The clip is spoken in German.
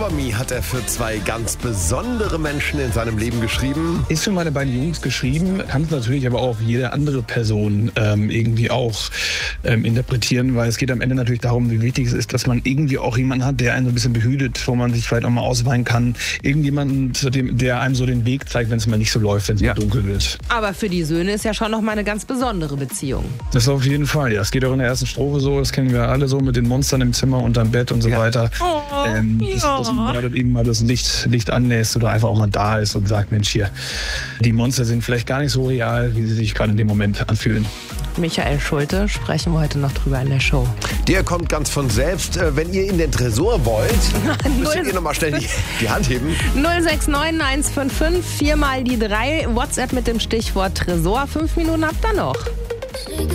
Cover Me hat er für zwei ganz besondere Menschen in seinem Leben geschrieben. Ist für meine beiden Jungs geschrieben, kann es natürlich aber auch auf jede andere Person irgendwie auch interpretieren, weil es geht am Ende natürlich darum, wie wichtig es ist, dass man irgendwie auch jemanden hat, der einen so ein bisschen behütet, wo man sich vielleicht auch mal ausweinen kann. Irgendjemanden, der einem so den Weg zeigt, wenn es mal nicht so läuft, wenn es mal dunkel wird. Aber für die Söhne ist ja schon noch mal eine ganz besondere Beziehung. Das auf jeden Fall, ja. Es geht auch in der ersten Strophe so, das kennen wir alle so mit den Monstern im Zimmer, unterm Bett und so weiter. Dass man dort eben mal das Licht anlässt oder einfach auch mal da ist und sagt, Mensch, hier, die Monster sind vielleicht gar nicht so real, wie sie sich gerade in dem Moment anfühlen. Michael Schulte sprechen wir heute noch drüber in der Show. Der kommt ganz von selbst. Wenn ihr in den Tresor wollt, müsst ihr nochmal schnell die Hand heben. 069 155 4 mal die 3. WhatsApp mit dem Stichwort Tresor. 5 Minuten habt ihr noch.